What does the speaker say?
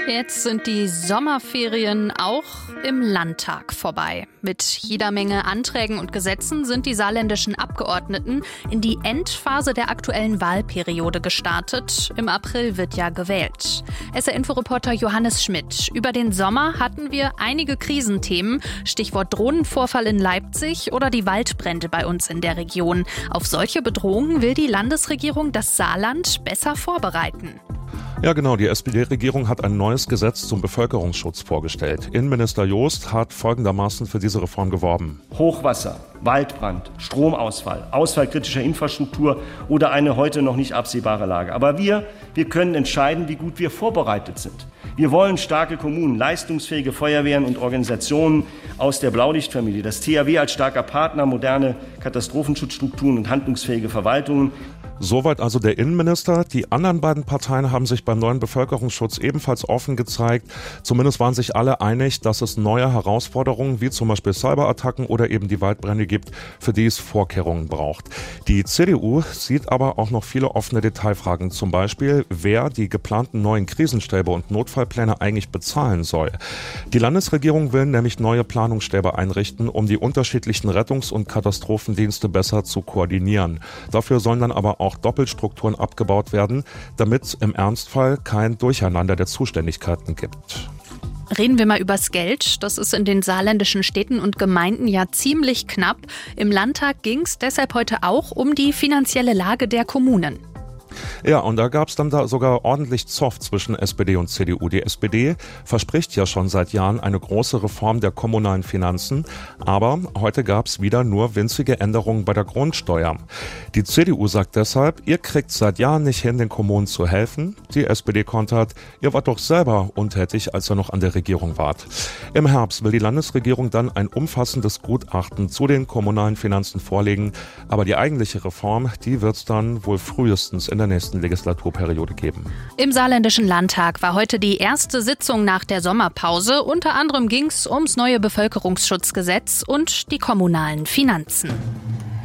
Jetzt sind die Sommerferien auch im Landtag vorbei. Mit jeder Menge Anträgen und Gesetzen sind die saarländischen Abgeordneten in die Endphase der aktuellen Wahlperiode gestartet. Im April wird ja gewählt. SR-Info-Reporter Johannes Schmidt. Über den Sommer hatten wir einige Krisenthemen. Stichwort Drohnenvorfall in Leipzig oder die Waldbrände bei uns in der Region. Auf solche Bedrohungen will die Landesregierung das Saarland besser vorbereiten. Ja genau, die SPD-Regierung hat ein neues Gesetz zum Bevölkerungsschutz vorgestellt. Innenminister Joost hat folgendermaßen für diese Reform geworben. Hochwasser, Waldbrand, Stromausfall, Ausfall kritischer Infrastruktur oder eine heute noch nicht absehbare Lage. Aber wir können entscheiden, wie gut wir vorbereitet sind. Wir wollen starke Kommunen, leistungsfähige Feuerwehren und Organisationen aus der Blaulichtfamilie, das THW als starker Partner, moderne Katastrophenschutzstrukturen und handlungsfähige Verwaltungen. Soweit also der Innenminister. Die anderen beiden Parteien haben sich beim neuen Bevölkerungsschutz ebenfalls offen gezeigt. Zumindest waren sich alle einig, dass es neue Herausforderungen wie zum Beispiel Cyberattacken oder eben die Waldbrände gibt, für die es Vorkehrungen braucht. Die CDU sieht aber auch noch viele offene Detailfragen. Zum Beispiel, wer die geplanten neuen Krisenstäbe und Notfallpläne eigentlich bezahlen soll. Die Landesregierung will nämlich neue Planungsstäbe einrichten, um die unterschiedlichen Rettungs- und Katastrophendienste besser zu koordinieren. Dafür sollen dann aber auch Doppelstrukturen abgebaut werden, damit es im Ernstfall kein Durcheinander der Zuständigkeiten gibt. Reden wir mal übers Geld. Das ist in den saarländischen Städten und Gemeinden ja ziemlich knapp. Im Landtag ging es deshalb heute auch um die finanzielle Lage der Kommunen. Ja, und da gab es dann sogar ordentlich Zoff zwischen SPD und CDU. Die SPD verspricht ja schon seit Jahren eine große Reform der kommunalen Finanzen, aber heute gab es wieder nur winzige Änderungen bei der Grundsteuer. Die CDU sagt deshalb, ihr kriegt seit Jahren nicht hin, den Kommunen zu helfen. Die SPD kontert, ihr wart doch selber untätig, als ihr noch an der Regierung wart. Im Herbst will die Landesregierung dann ein umfassendes Gutachten zu den kommunalen Finanzen vorlegen, aber die eigentliche Reform, die wird es dann wohl frühestens in der nächsten Legislaturperiode geben. Im saarländischen Landtag war heute die erste Sitzung nach der Sommerpause. Unter anderem ging es ums neue Bevölkerungsschutzgesetz und die kommunalen Finanzen.